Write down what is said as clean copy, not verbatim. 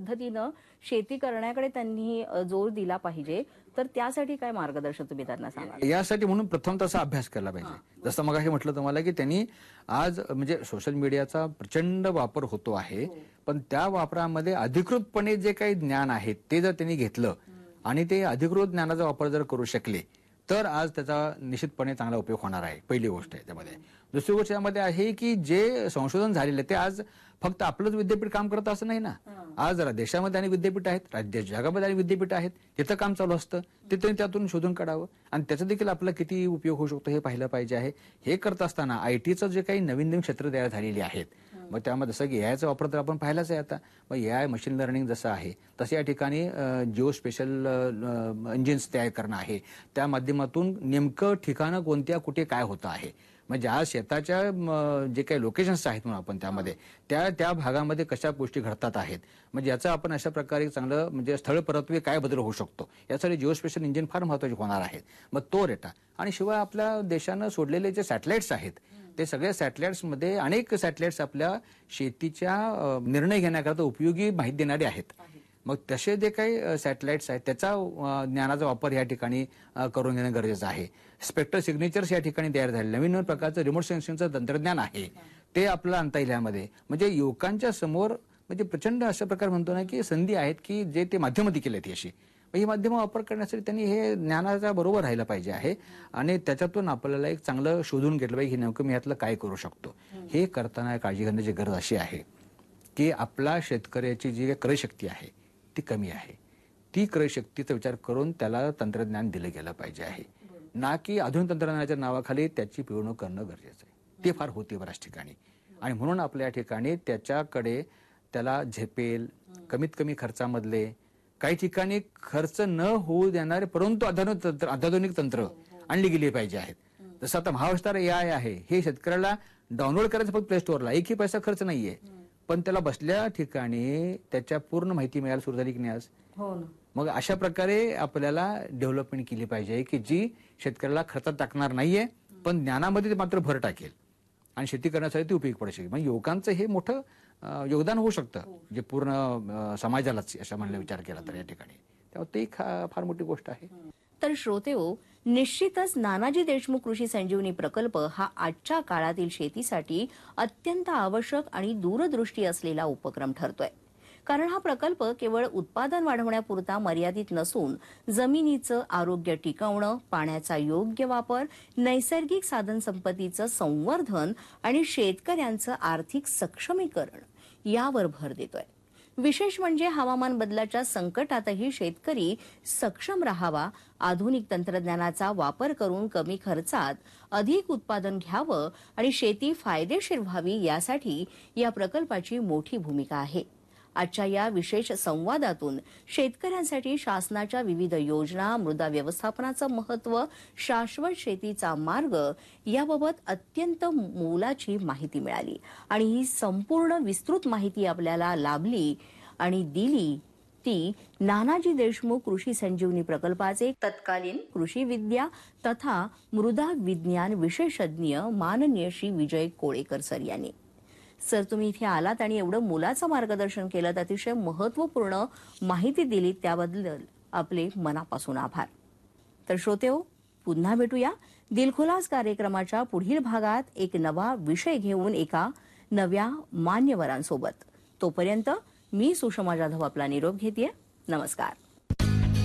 पद्धतीनं शेती करण्याकडे त्यांनी जोर दिला पाहिजे, तर त्यासाठी काय मार्गदर्शन तुम्ही त्यांना सांगाल? यासाठी म्हणून प्रथम तसा अभ्यास केला पाहिजे. जसं मगाशी म्हटलं तुम्हाला की त्यांनी आज म्हणजे सोशल मीडियाचा प्रचंड वापर होतो आहे, पण त्या वापरामध्ये अधिकृतपणे जे काही ज्ञान आहे ते जर त्यांनी घेतलं आणि ते अधिकृत ज्ञानाचा वापर जर करू शकले तर आज त्याचा निश्चितपणे चांगला उपयोग होणार आहे. पहिली गोष्ट आहे त्यामध्ये. दुसरी गोष्ट यामध्ये आहे की जे संशोधन झालेलं आहे ते आज फक्त आपलंच विद्यापीठ काम करत असं नाही ना. आज देशामध्ये आणि विद्यापीठ आहेत, राज्य जगामध्ये आणि विद्यापीठ आहेत, तिथं काम चालू असतं, ते त्यांनी त्यातून शोधून काढावं आणि त्याचा देखील आपला किती उपयोग होऊ शकतो हे पाहिलं पाहिजे आहे. हे करत असताना आयटीचं जे काही नवीन नवीन क्षेत्र तयार झालेली आहेत, मग त्यामध्ये जसं की एआयचा वापर तर आपण पाहिलाच आहे आता. मग एआय मशीन लर्निंग जसं आहे तसं या ठिकाणी जिओ स्पेशल इंजिन्स तयार करणं आहे. त्या माध्यमातून नेमकं ठिकाणं कोणत्या कुठे काय होतं आहे, म्हणजे आज शेताच्या जे काही लोकेशन्स आहेत म्हणून आपण त्यामध्ये त्या भागामध्ये कशा गोष्टी घडतात आहेत, म्हणजे याचा आपण अशा प्रकारे चांगलं म्हणजे स्थळ परत्वे काय बदल होऊ शकतो यासाठी जिओ स्पेशल इंजिन फार महत्वाचे होणार आहेत. मग तो डेटा आणि शिवाय आपल्या देशानं सोडलेले जे सॅटेलाइट्स आहेत ते सगळ्या सॅटेलाइट्समध्ये अनेक सॅटेलाइट्स आपल्या शेतीच्या निर्णय घेण्याकरता उपयोगी माहिती देणारे आहेत. मग तसे जे काही सॅटेलाइट्स आहेत त्याचा ज्ञानाचा वापर या ठिकाणी करून घेणं गरजेचं आहे. स्पेक्ट्रल सिग्नेचर्स या ठिकाणी तयार झाले, नवीन नवीन प्रकारचं रिमोट सेन्सिंगचं तंत्रज्ञान आहे ते आपल्याला आणता येईल यामध्ये. म्हणजे युवकांच्या समोर म्हणजे प्रचंड अशा प्रकार म्हणतो ना की संधी आहेत की जे ते माध्यमं केली आहेत अशी. ही माध्यमं वापर करण्यासाठी त्यांनी हे ज्ञानाच्या बरोबर राहिलं पाहिजे आहे आणि त्याच्यातून आपल्याला एक चांगलं शोधून घेतलं पाहिजे की नेमकं मी यातलं काय करू शकतो. हे करताना काळजी घेण्याची गरज अशी आहे की आपला शेतकऱ्याची जी क्रयशक्ती आहे ती कमी आहे. ती क्रयशक्तीचा विचार करून त्याला तंत्रज्ञान दिलं गेलं पाहिजे आहे, ना की आधुनिक तंत्रज्ञानाच्या नावाखाली त्याची पिळवणूक करणं गरजेचं आहे. ते फार होते बऱ्याच ठिकाणी आणि म्हणून आपल्या ठिकाणी त्याच्याकडे त्याला झेपेल कमीत कमी खर्चामधले काही ठिकाणी खर्च न होऊ देणारे परंतु अत्याधुनिक तंत्र आणली गेली पाहिजे आहेत. जसं आता महाविस्तार एआय आहे, हे शेतकऱ्याला डाउनलोड करायचं फक्त प्ले स्टोअरला, एकही पैसा खर्च नाहीये, पण त्याला बसल्या ठिकाणी त्याच्या पूर्ण माहिती मिळायला सुरू झाली की नाही आज. मग अशा प्रकारे आपल्याला डेव्हलपमेंट केली पाहिजे की जी शेतकऱ्याला खर्चात टाकणार नाहीये पण ज्ञानामध्ये मात्र भर टाकेल आणि शेती करण्यासाठी ती उपयोगी पडू शकेल. म्हणजे युवकांचं हे मोठं योगदान होऊ शकतं जे पूर्ण समाजालाच अशा म्हणलं विचार केला तर या ठिकाणी. त्यामुळे ते फार मोठी गोष्ट आहे. तर श्रोतेहो, निश्चितच नानाजी देशमुख कृषी संजीवनी प्रकल्प हा आजच्या काळातील शेतीसाठी अत्यंत आवश्यक आणि दूरदृष्टी असलेला उपक्रम ठरतोय. कारण हा प्रकल्प केवळ उत्पादन वाढवण्यापुरता मर्यादित नसून जमिनीचं आरोग्य टिकवणं, पाण्याचा योग्य वापर, नैसर्गिक साधनसंपत्तीचं संवर्धन आणि शेतकऱ्यांचं आर्थिक सक्षमीकरण यावर भर देतोय. विशेष म्हणजे हवामान बदलाच्या संकटातही शेतकरी सक्षम राहावा, आधुनिक तंत्रज्ञानाचा वापर करून कमी खर्चात अधिक उत्पादन घ्यावं आणि शेती फायदेशीर व्हावी यासाठी या प्रकल्पाची मोठी भूमिका आहे. आजच्या या विशेष संवादातून शेतकऱ्यांसाठी शासनाच्या विविध योजना, मृदा व्यवस्थापनाचं महत्त्व, शाश्वत शेतीचा मार्ग याबाबत अत्यंत मोलाची माहिती मिळाली आणि ही संपूर्ण विस्तृत माहिती आपल्याला लाभली आणि दिली ती नानाजी देशमुख कृषी संजीवनी प्रकल्पाचे तत्कालीन कृषी विद्या तथा मृदा विज्ञान विशेषज्ञ माननीय श्री विजय कोळेकर सर यांनी. सर, तुम्ही इथे आलात आणि एवढं मोलाचं मार्गदर्शन केलं, अतिशय महत्त्वपूर्ण माहिती दिली, त्याबद्दल आपले मनापासून आभार. तर श्रोतेहो, पुन्हा भेटूया दिलखुलास कार्यक्रमाच्या पुढील भागात एक नवा विषय घेऊन एका नव्या मान्यवरांसोबत. तोपर्यंत मी सुषमा जाधव आपला निरोप घेतेय. नमस्कार.